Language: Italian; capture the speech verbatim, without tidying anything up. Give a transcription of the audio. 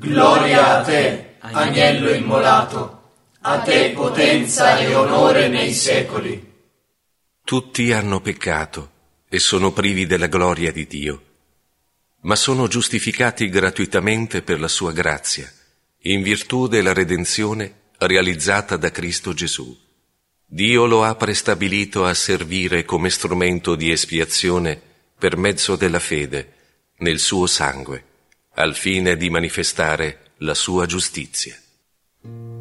Gloria a te, agnello immolato, a te potenza e onore nei secoli. Tutti hanno peccato e sono privi della gloria di Dio, ma sono giustificati gratuitamente per la sua grazia, in virtù della redenzione realizzata da Cristo Gesù. Dio lo ha prestabilito a servire come strumento di espiazione per mezzo della fede nel suo sangue, al fine di manifestare la sua giustizia.